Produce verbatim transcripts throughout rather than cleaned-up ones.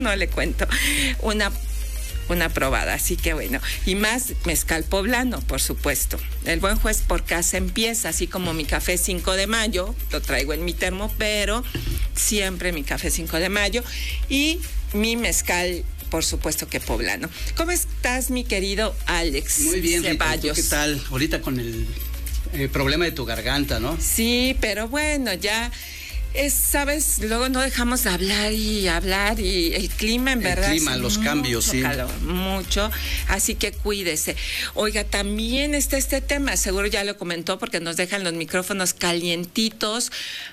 no le cuento, una una probada, así que bueno, y más mezcal poblano, por supuesto. El Buen Juez por casa empieza, así como mi café cinco de mayo, lo traigo en mi termo, pero siempre mi café cinco de mayo y mi mezcal, por supuesto que poblano. ¿Cómo estás, mi querido Alex? Muy bien, Ceballos. Rita, ¿qué tal? Ahorita con el eh, problema de tu garganta, ¿no? Sí, pero bueno, ya... Es, sabes, luego no dejamos de hablar y hablar y el clima en el verdad. El clima, los cambios, sí. Calor, mucho, así que cuídese. Oiga, también está este tema, seguro ya lo comentó porque nos dejan los micrófonos calientitos.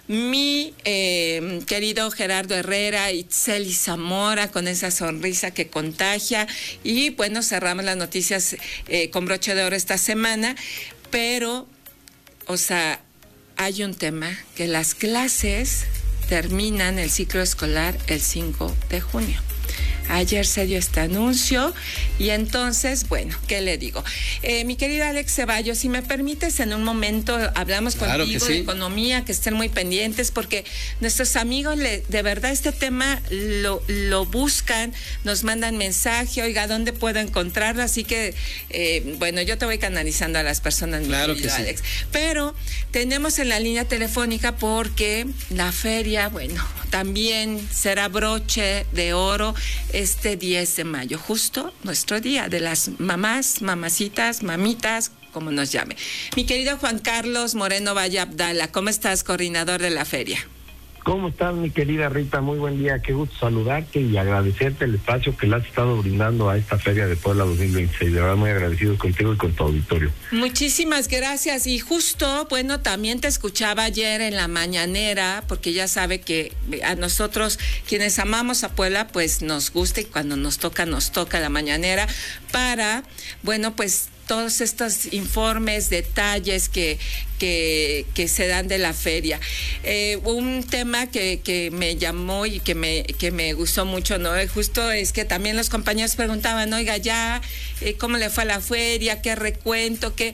Mi eh, querido Gerardo Herrera, Itzeli Zamora con esa sonrisa que contagia y bueno, cerramos las noticias eh, con broche de oro esta semana, pero, o sea... Hay un tema, que las clases terminan el ciclo escolar el cinco de junio. Ayer se dio este anuncio y entonces, bueno, ¿qué le digo? Eh, mi querido Alex Ceballos, si me permites, en un momento hablamos claro contigo sí. de economía, que estén muy pendientes, porque nuestros amigos, le, de verdad, este tema lo, lo buscan, nos mandan mensaje, oiga, ¿dónde puedo encontrarlo? Así que, eh, bueno, yo te voy canalizando a las personas, claro mi querido que Alex. Sí. Pero tenemos en la línea telefónica porque la feria, bueno, también será broche de oro este diez de mayo, justo nuestro día de las mamás, mamacitas, mamitas, como nos llame. Mi querido Juan Carlos Moreno Valle Abdala, ¿cómo estás, coordinador de la feria? ¿Cómo estás, mi querida Rita? Muy buen día, qué gusto saludarte y agradecerte el espacio que le has estado brindando a esta Feria de Puebla dos mil veintiséis. De verdad, muy agradecido contigo y con tu auditorio. Muchísimas gracias. Y justo, bueno, también te escuchaba ayer en la mañanera, porque ya sabe que a nosotros, quienes amamos a Puebla, pues nos gusta y cuando nos toca, nos toca la mañanera para, bueno, pues todos estos informes, detalles que, que, que se dan de la feria. Eh, un tema que, que me llamó y que me, que me gustó mucho, ¿no? Justo es que también los compañeros preguntaban, oiga, ya, eh, ¿cómo le fue a la feria? ¿Qué recuento? ¿Qué...?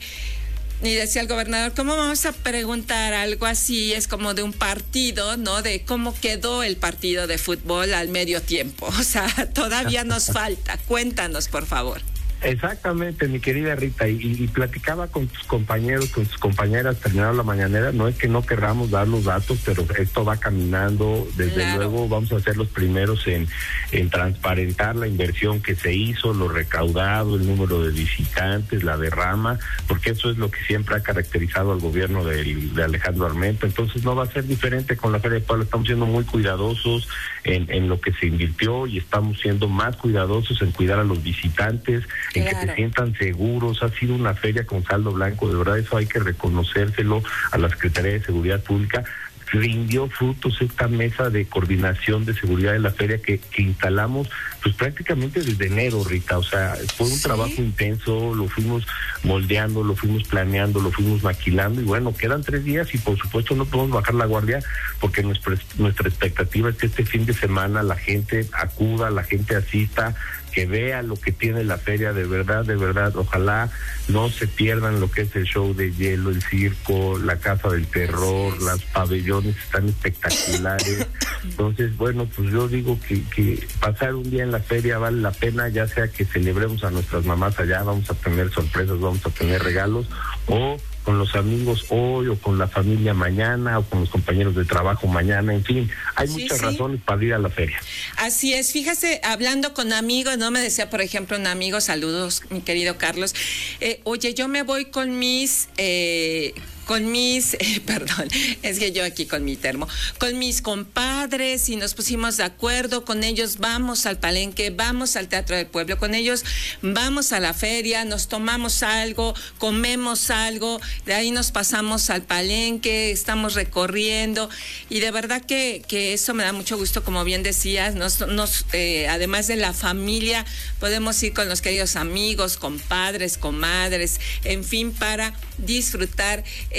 Y decía el gobernador, ¿cómo vamos a preguntar algo así? Es como de un partido, ¿no? De cómo quedó el partido de fútbol al medio tiempo. O sea, todavía nos falta. Cuéntanos, por favor. Exactamente, mi querida Rita, y, y platicaba con tus compañeros, con tus compañeras, terminando la mañanera, no es que no queramos dar los datos, pero esto va caminando, desde claro. Luego vamos a ser los primeros en, en transparentar la inversión que se hizo, lo recaudado, el número de visitantes, la derrama, porque eso es lo que siempre ha caracterizado al gobierno de, de Alejandro Armenta. Entonces no va a ser diferente con la Feria de Puebla. Estamos siendo muy cuidadosos en, en lo que se invirtió y estamos siendo más cuidadosos en cuidar a los visitantes, en claro. Que se sientan seguros. Ha sido una feria con saldo blanco, de verdad, eso hay que reconocérselo a la Secretaría de Seguridad Pública. Rindió frutos esta mesa de coordinación de seguridad de la feria que, que instalamos pues prácticamente desde enero, Rita. O sea, fue un ¿Sí? trabajo intenso, lo fuimos moldeando, lo fuimos planeando, lo fuimos maquilando y bueno, quedan tres días y por supuesto no podemos bajar la guardia porque nuestra, nuestra expectativa es que este fin de semana la gente acuda, la gente asista, que vea lo que tiene la feria, de verdad, de verdad, ojalá no se pierdan lo que es el show de hielo, el circo, la casa del terror, las pabellones están espectaculares. Entonces, bueno, pues yo digo que, que pasar un día en la feria vale la pena, ya sea que celebremos a nuestras mamás allá, vamos a tener sorpresas, vamos a tener regalos, o con los amigos hoy, o con la familia mañana, o con los compañeros de trabajo mañana, en fin, hay sí, muchas sí. razones para ir a la feria. Así es, fíjese, hablando con amigos, ¿no? Me decía, por ejemplo, un amigo, saludos, mi querido Carlos, eh, oye, yo me voy con mis... Eh, con mis, eh, perdón, es que yo aquí con mi termo, con mis compadres y nos pusimos de acuerdo, con ellos vamos al Palenque, vamos al Teatro del Pueblo, con ellos vamos a la feria, nos tomamos algo, comemos algo, de ahí nos pasamos al Palenque, estamos recorriendo y de verdad que, que eso me da mucho gusto, como bien decías, nos, nos eh, además de la familia, podemos ir con los queridos amigos, compadres, comadres, en fin, para disfrutar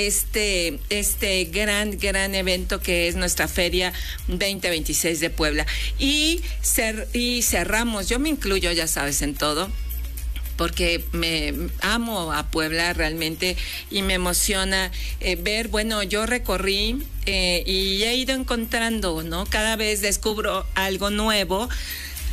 este este gran gran evento que es nuestra Feria veinte veintiséis de Puebla y cer- y cerramos, yo me incluyo, ya sabes, en todo, porque me amo a Puebla realmente y me emociona eh, ver, bueno, yo recorrí eh, y he ido encontrando, ¿no? Cada vez descubro algo nuevo